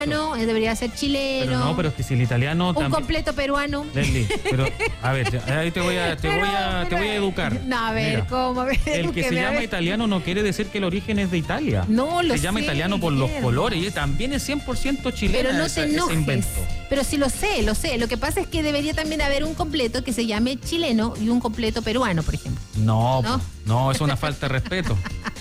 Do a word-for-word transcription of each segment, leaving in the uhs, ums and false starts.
No, debería ser chileno. Pero no, pero es que si el italiano un también... completo peruano. Leslie, pero a ver, ahí te voy a, te pero, voy a, pero, te voy a educar. No, a ver, Mira, ¿cómo? A ver, el que se llama ver. italiano no quiere decir que el origen es de Italia. No, lo Se llama sé, italiano por Guillermo. los colores y también es cien por ciento chileno. Pero no esa, te ese enojes. invento. Pero sí lo sé, lo sé. Lo que pasa es que debería también haber un completo que se llame chileno y un completo peruano, por ejemplo. No, ¿No? no, no es una falta de respeto.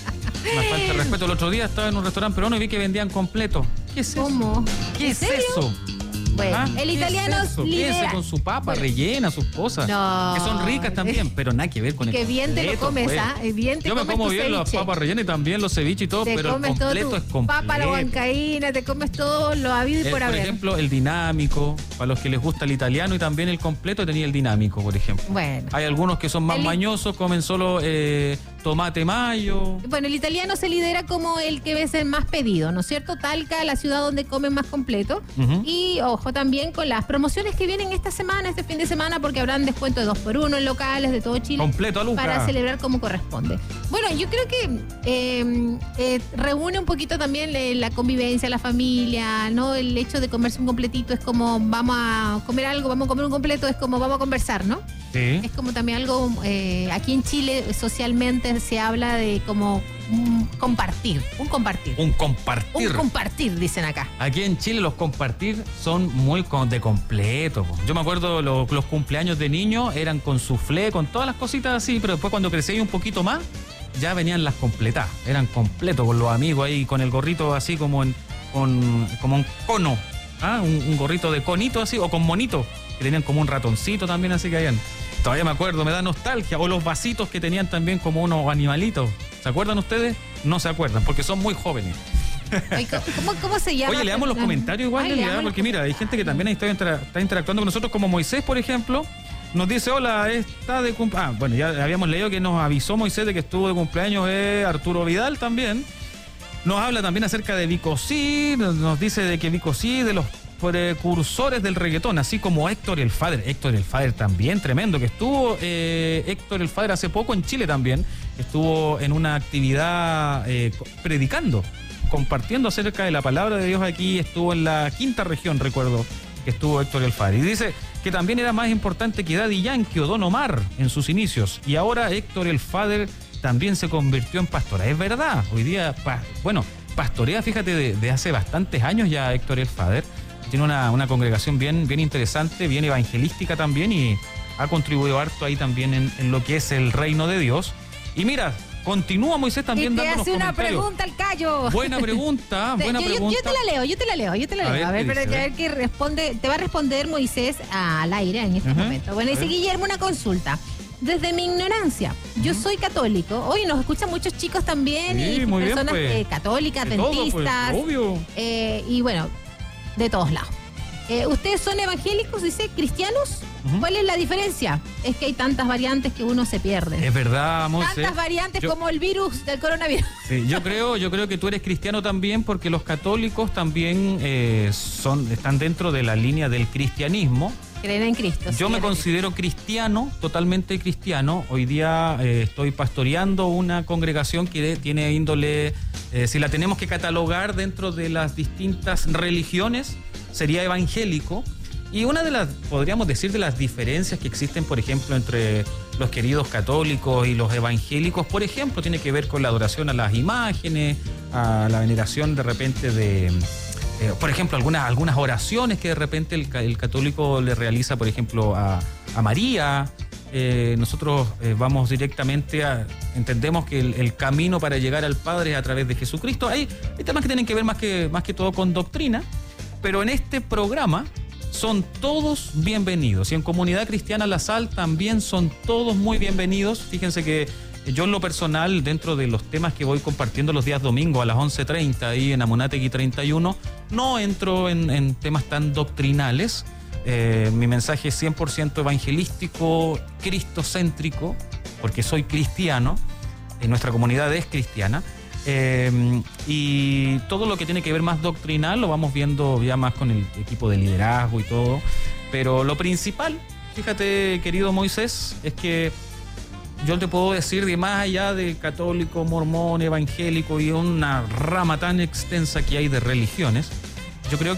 Una falta de respeto. El otro día estaba en un restaurante peruano y vi que vendían completo. ¿Qué es eso? ¿Cómo? ¿Qué ¿En es serio? eso? Bueno, ¿Ah? el ¿Qué italiano es eso? lidera. Quédese con su papa Bueno. rellena, sus cosas. No. Que son ricas también, pero nada que ver con el Que bien te lo completo, comes, pues. ¿ah? Bien te Yo me comes como tu bien las ceviche. papas rellenas y también los ceviches y todo, Te pero el comes todo completo tu es completo. papa, la huancaína, te comes todo lo habido y El, por por haber. ejemplo, el dinámico, para los que les gusta el italiano y también el completo tenía el dinámico, por ejemplo. Bueno. Hay algunos que son más El- mañosos, comen solo eh, tomate mayo. Bueno, el italiano se lidera como el que ves el más pedido, ¿no es cierto? Talca, la ciudad donde comen más completo. Ujú. Y ojo también con las promociones que vienen esta semana, este fin de semana, porque habrán descuento de dos por uno en locales de todo Chile. Completo a Luca. Para celebrar como corresponde. Bueno, yo creo que eh, eh, reúne un poquito también eh, la convivencia, la familia, ¿no? El hecho de comerse un completito es como vamos a comer algo, vamos a comer un completo, es como vamos a conversar, ¿no? Sí. Es como también algo, eh, aquí en Chile socialmente se habla de como un compartir, un compartir. Un compartir. Un compartir, dicen acá. Aquí en Chile los compartir son muy con- de completo. Po. Yo me acuerdo lo- los cumpleaños de niños eran con soufflé, con todas las cositas así, pero después cuando crecí un poquito más, ya venían las completadas. Eran completos con los amigos ahí, con el gorrito así como en con, como un cono. ¿Ah? Un, un gorrito de conito así, o con monito, que tenían como un ratoncito también así que habían. Todavía me acuerdo, me da nostalgia. O los vasitos que tenían también como unos animalitos. ¿Se acuerdan ustedes? No se acuerdan, porque son muy jóvenes. Ay, ¿Cómo, cómo se llama? Oye, leamos los comentarios igual, Ay, Lelia, leamos porque los mira, hay gente que también está, intera- está interactuando con nosotros, como Moisés, por ejemplo. Nos dice, hola, está de cumpleaños. Ah, bueno, ya habíamos leído que nos avisó Moisés de que estuvo de cumpleaños eh, Arturo Vidal también. Nos habla también acerca de Vicosí, nos, nos dice de que Vicosí, de los precursores del reggaetón, así como Héctor el Father. Héctor el Father también, tremendo, que estuvo eh, Héctor el Father hace poco en Chile también. Estuvo en una actividad eh, predicando, compartiendo acerca de la palabra de Dios aquí. Estuvo en la quinta región, recuerdo, que estuvo Héctor el Father. Y dice que también era más importante que Daddy Yankee o Don Omar en sus inicios. Y ahora Héctor el Father también se convirtió en pastora. Es verdad, hoy día, pa- bueno, pastorea, fíjate, de, de hace bastantes años ya Héctor el Father. Tiene una, una congregación bien, bien interesante, bien evangelística también, y ha contribuido harto ahí también en, en lo que es el reino de Dios. Y mira, continúa Moisés también Y te dándonos hace una comentarios. pregunta al Cayo. Buena pregunta, Te- buena yo, yo- pregunta. yo te la leo, yo te la leo, yo te la A leo. ver, A ver, ¿qué pero dice? a ver qué responde, te va a responder Moisés al aire en este Ajá. momento. Bueno, A dice ver. Guillermo, una consulta. Desde mi ignorancia, yo soy católico. Hoy nos escuchan muchos chicos también Sí, y muy bien, personas pues. eh, católicas, De todo, pues, adventistas, obvio. eh, y bueno, de todos lados. Eh, ¿Ustedes son evangélicos, dice, cristianos? Ujú. ¿Cuál es la diferencia? Es que hay tantas variantes que uno se pierde. Es verdad, Moisés. Tantas variantes Yo- como el virus del coronavirus. Sí, yo creo, yo creo que tú eres cristiano también, porque los católicos también eh, son, están dentro de la línea del cristianismo. Creen en Cristo. Yo sí, me creen en considero cristiano, totalmente cristiano. Hoy día eh, estoy pastoreando una congregación que tiene índole, eh, si la tenemos que catalogar dentro de las distintas religiones, sería evangélico. Y una de las, podríamos decir, de las diferencias que existen, por ejemplo, entre los queridos católicos y los evangélicos, por ejemplo, tiene que ver con la adoración a las imágenes, a la veneración de repente de... Eh, por ejemplo, algunas, algunas oraciones que de repente el, ca- el católico le realiza, por ejemplo, a, a María. Eh, nosotros eh, vamos directamente a... Entendemos que el, el camino para llegar al Padre es a través de Jesucristo. Hay, hay temas que tienen que ver más que, más que todo con doctrina, pero en este programa son todos bienvenidos. Y en Comunidad Cristiana La Sal también son todos muy bienvenidos. Fíjense que yo en lo personal, dentro de los temas que voy compartiendo los días domingos a las once treinta ahí en Amunátegui treinta y uno, no entro en, en temas tan doctrinales. Eh, mi mensaje es cien por ciento evangelístico, cristocéntrico, porque soy cristiano, y nuestra comunidad es cristiana. Eh, y todo lo que tiene que ver más doctrinal lo vamos viendo ya más con el equipo de liderazgo y todo. Pero lo principal, fíjate, querido Moisés, es que yo te puedo decir, de más allá de católico, mormón, evangélico y una rama tan extensa que hay de religiones, yo creo